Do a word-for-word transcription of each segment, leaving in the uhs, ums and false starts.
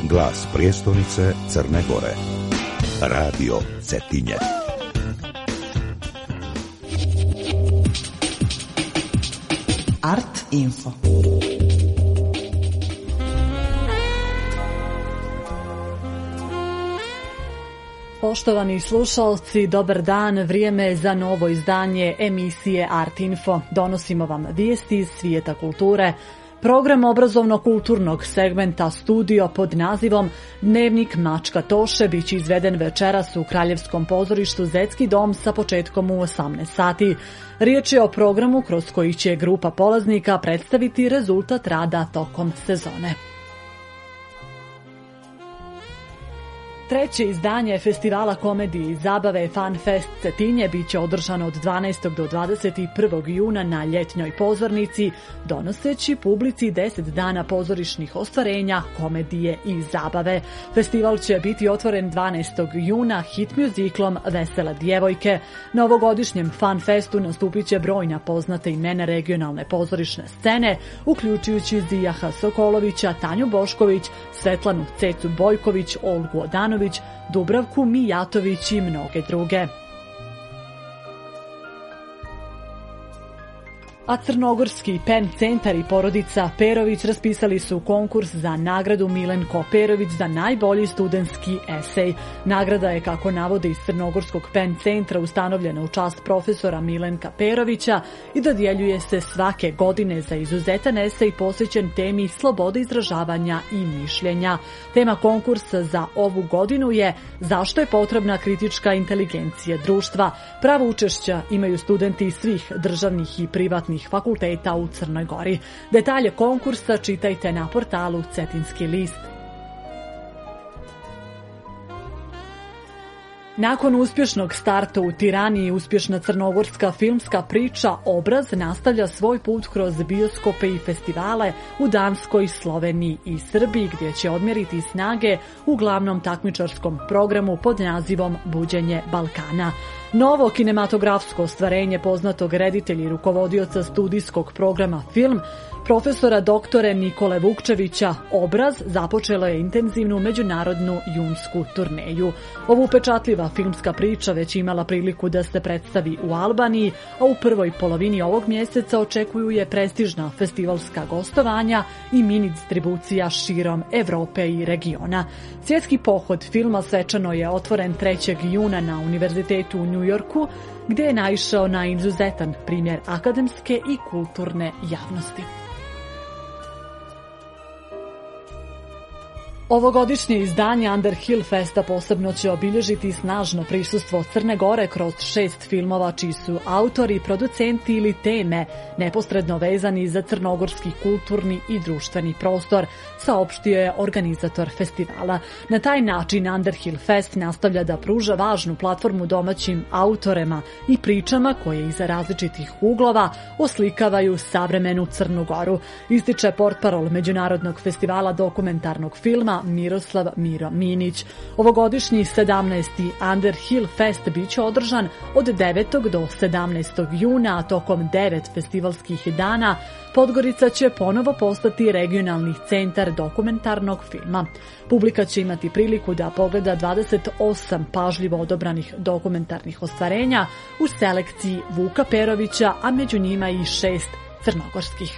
Glas prijestolnice Crne Gore. Radio Cetinje. Art Info. Poštovani slušalci, dobar dan, vrijeme je za novo izdanje emisije Art Info. Donosimo vam vijesti iz svijeta kulture. Program obrazovno-kulturnog segmenta Studio pod nazivom Dnevnik Mačka Toše biće izveden večeras u Kraljevskom pozorištu Zetski dom sa početkom u osamnaest sati. Riječ je o programu kroz koji će grupa polaznika predstaviti rezultat rada tokom sezone. Treće izdanje festivala komedije i zabave Fun Fest Cetinje biće održano od dvanaestog do dvadeset prvog juna na ljetnjoj pozornici, donoseći publici deset dana pozorišnih ostvarenja, komedije i zabave. Festival će biti otvoren dvanaestog juna hit muziklom Vesele djevojke. Na ovogodišnjem Fun Festu nastupit će brojna poznata imena regionalne pozorišne scene, uključujući Zijaha Sokolovića, Tanju Bošković, Svetlanu Cecu Bojković, Olgu Odanović, Dubravku Mijatović i mnoge druge. A Crnogorski Pen centar i porodica Perović raspisali su konkurs za nagradu Milenko Perović za najbolji studentski esej. Nagrada je, kako navode iz Crnogorskog Pen centra, ustanovljena u čast profesora Milenka Perovića i dodjeljuje se svake godine za izuzetan esej posvećen temi slobode izražavanja i mišljenja. Tema konkursa za ovu godinu je zašto je potrebna kritička inteligencija društva. Pravo učešća imaju studenti svih državnih i privatnih fakulteta u Crnoj Gori. Detalje konkursa čitajte na portalu Cetinski list. Nakon uspješnog starta u Tirani, uspješna crnogorska filmska priča Obraz nastavlja svoj put kroz bioskope i festivale u Danskoj, Sloveniji i Srbiji, gdje će odmjeriti snage u glavnom takmičarskom programu pod nazivom Buđenje Balkana. Novo kinematografsko ostvarenje poznatog reditelja i rukovodioca studijskog programa Film, profesora doktore Nikole Vukčevića, Obraz, započelo je intenzivnu međunarodnu junsku turneju. Ovu upečatljiva filmska priča već imala priliku da se predstavi u Albaniji, a u prvoj polovini ovog mjeseca očekuju je prestižna festivalska gostovanja i mini distribucija širom Evrope i regiona. Svjetski pohod filma svečano je otvoren trećeg juna na Univerzitetu u New Yorku, gdje je naišao na izuzetan primjer akademske i kulturne javnosti. Ovogodišnje izdanje Underhill Festa posebno će obilježiti snažno prisustvo Crne Gore kroz šest filmova čiji su autori, producenti ili teme neposredno vezani za crnogorski kulturni i društveni prostor, saopštio je organizator festivala. Na taj način Underhill Fest nastavlja da pruža važnu platformu domaćim autorima i pričama koje iza različitih uglova oslikavaju savremenu Crnu Goru, ističe portparol Međunarodnog festivala dokumentarnog filma Miroslav Miro Minić. Ovogodišnji sedamnaesti Underhill Fest biće održan od devetog do sedamnaestog juna, a tokom devet festivalskih dana Podgorica će ponovo postati regionalni centar dokumentarnog filma. Publika će imati priliku da pogleda dvadeset osam pažljivo odobranih dokumentarnih ostvarenja u selekciji Vuka Perovića, a među njima i šest crnogorskih.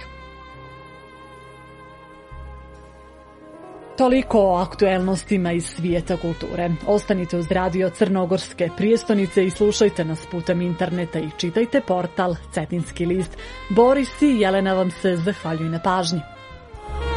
Toliko o aktuelnostima iz svijeta kulture. Ostanite uz radio Crnogorske prijestolnice i slušajte nas putem interneta i čitajte portal Cetinski list. Boris i Jelena vam se zahvaljuju na pažnji.